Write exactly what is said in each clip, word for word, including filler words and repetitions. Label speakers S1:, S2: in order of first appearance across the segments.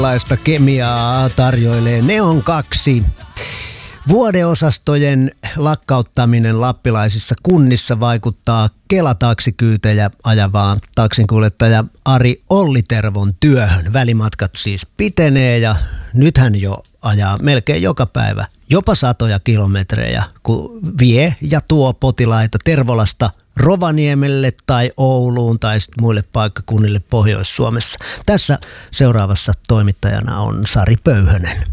S1: Laista kemiaa tarjoilee Neon kaksi. Vuodeosastojen lakkauttaminen lappilaisissa kunnissa vaikuttaa Kela-taksikyytejä ajavaan taksinkuljettaja Ari Ollitervon työhön. Välimatkat siis pitenee ja nyt hän jo ajaa melkein joka päivä jopa satoja kilometrejä, kun vie ja tuo potilaita Tervolasta Rovaniemelle tai Ouluun tai sitten muille paikkakunnille Pohjois-Suomessa. Tässä seuraavassa toimittajana on Sari Pöyhönen.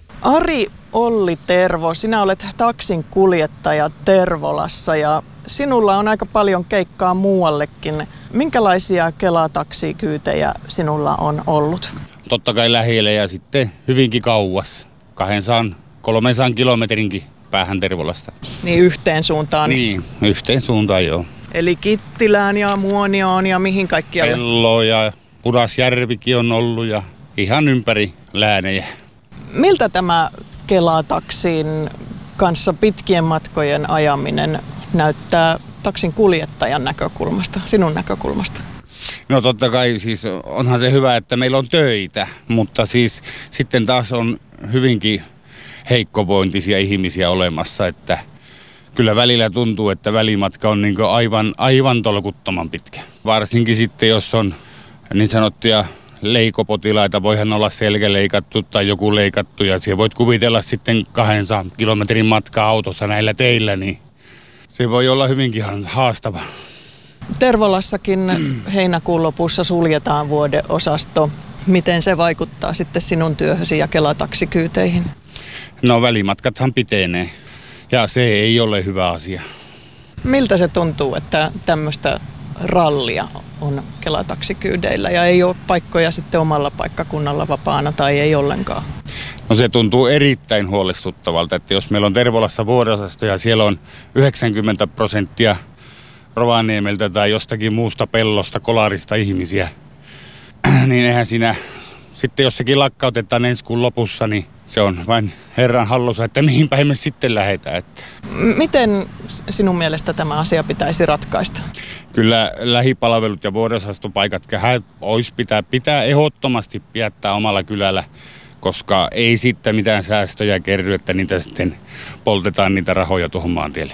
S2: Ari Ollitervo, sinä olet taksin kuljettaja Tervolassa ja sinulla on aika paljon keikkaa muuallekin. Minkälaisia Kela-taksikyytejä sinulla on ollut?
S3: Totta kai lähellä ja sitten hyvinkin kauas. kaksisataa kolmesataa kilometrinkin päähän Tervolasta.
S2: Niin yhteen suuntaan?
S3: Niin, yhteen suuntaan joo.
S2: Eli Kittilään ja Muonioon ja mihin kaikkialle?
S3: Pello ja Pudasjärvikin on ollut ja ihan ympäri läänejä.
S2: Miltä tämä Kela-taksin kanssa pitkien matkojen ajaminen näyttää taksin kuljettajan näkökulmasta, sinun näkökulmasta?
S3: No totta kai siis onhan se hyvä, että meillä on töitä, mutta siis sitten taas on hyvinkin heikkovointisia ihmisiä olemassa, että kyllä välillä tuntuu, että välimatka on niin kuin aivan, aivan tolkuttoman pitkä. Varsinkin sitten, jos on niin sanottuja leikopotilaita, voihan olla selkä leikattu tai joku leikattu ja siellä voit kuvitella sitten kaksisataa kilometrin matkaa autossa näillä teillä, niin se voi olla hyvinkin haastava.
S2: Tervolassakin heinäkuun lopussa suljetaan vuodeosasto. Miten se vaikuttaa sitten sinun työhösi ja Kela-taksikyyteihin?
S3: No välimatkathan pitenee ja se ei ole hyvä asia.
S2: Miltä se tuntuu, että tämmöistä rallia on Kela-taksikyydeillä ja ei ole paikkoja sitten omalla paikkakunnalla vapaana tai ei ollenkaan?
S3: No se tuntuu erittäin huolestuttavalta, että jos meillä on Tervolassa vuodeosasto ja siellä on yhdeksänkymmentä prosenttia Rovaniemeltä tai jostakin muusta pellosta, kolarista ihmisiä, niin eihän siinä sitten jos sekin lakkautetaan ensi kuun lopussa, niin se on vain Herran hallussa, että mihin päin me sitten lähdetään.
S2: Miten sinun mielestä tämä asia pitäisi ratkaista?
S3: Kyllä lähipalvelut ja vuodeosastopaikat olisi pitää, pitää ehdottomasti pidättää omalla kylällä, koska ei sitten mitään säästöjä kerry, että niitä sitten poltetaan niitä rahoja tuohon maantielle.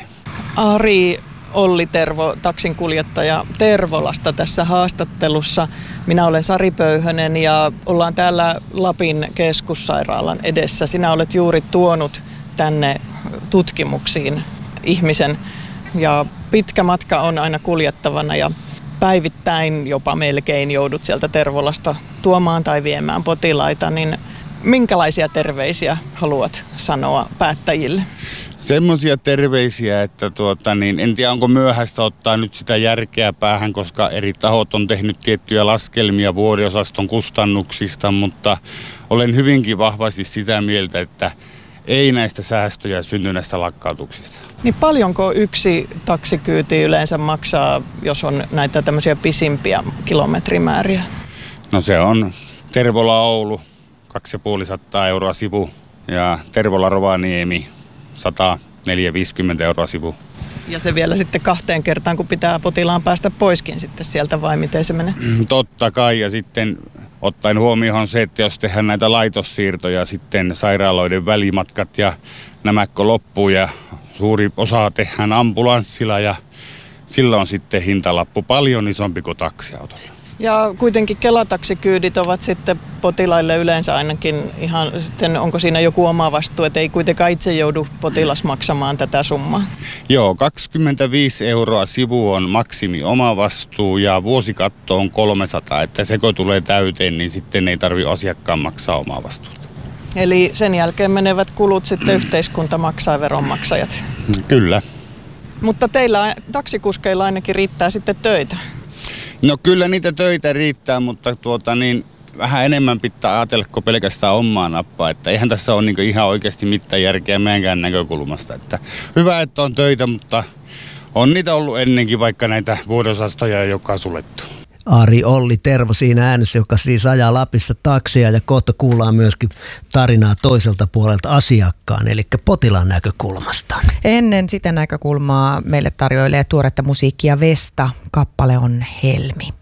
S2: Ari Ollitervo, taksinkuljettaja Tervolasta tässä haastattelussa. Minä olen Sari Pöyhönen ja ollaan täällä Lapin keskussairaalan edessä. Sinä olet juuri tuonut tänne tutkimuksiin ihmisen ja pitkä matka on aina kuljettavana ja päivittäin jopa melkein joudut sieltä Tervolasta tuomaan tai viemään potilaita. Niin minkälaisia terveisiä haluat sanoa päättäjille?
S3: Semmoisia terveisiä, että tuota, niin en tiedä onko myöhäistä ottaa nyt sitä järkeä päähän, koska eri tahot on tehnyt tiettyjä laskelmia vuodeosaston kustannuksista, mutta olen hyvinkin vahvasti sitä mieltä, että ei näistä säästöjä synny näistä lakkautuksista.
S2: Niin paljonko yksi taksikyyti yleensä maksaa, jos on näitä tämmöisiä pisimpiä kilometrimääriä?
S3: No se on Tervola-Oulu, kaksisataaviisikymmentä euroa sivu ja Tervola-Rovaniemi. sata neljäkymmentä viisikymmentä euroa sivu.
S2: Ja se vielä sitten kahteen kertaan, kun pitää potilaan päästä poiskin sitten sieltä, vai miten se menee?
S3: Totta kai, ja sitten ottaen huomioon se, että jos tehdään näitä laitossiirtoja, sitten sairaaloiden välimatkat ja nämäkö loppuu ja suuri osa tehdään ambulanssilla ja sillä on sitten hintalappu paljon isompi kuin taksiautolla.
S2: Ja kuitenkin Kela-taksikyydit ovat sitten potilaille yleensä ainakin ihan sitten, onko siinä joku oma vastuu, että ei kuitenkaan itse joudu potilas maksamaan tätä summaa?
S3: Joo, kaksikymmentäviisi euroa sivu on maksimi oma vastuu ja vuosikatto on kolmesataa, että se kun tulee täyteen, niin sitten ei tarvitse asiakkaan maksaa omaa vastuuta.
S2: Eli sen jälkeen menevät kulut sitten yhteiskunta maksaa, veronmaksajat?
S3: Kyllä.
S2: Mutta teillä taksikuskeilla ainakin riittää sitten töitä?
S3: No kyllä niitä töitä riittää, mutta tuota niin, vähän enemmän pitää ajatella kuin pelkästään omaa nappaa. Että eihän tässä ole niin ihan oikeasti mitään järkeä meidänkään näkökulmasta. Että hyvä, että on töitä, mutta on niitä ollut ennenkin vaikka näitä vuodeosastoja, joka on suljettu.
S1: Ari Ollitervo siinä äänessä, joka siis ajaa Lapissa taksia ja kohta kuullaan myöskin tarinaa toiselta puolelta asiakkaan, eli potilaan näkökulmasta.
S4: Ennen sitä näkökulmaa meille tarjoilee tuoretta musiikkia Vesta, kappale on Helmi.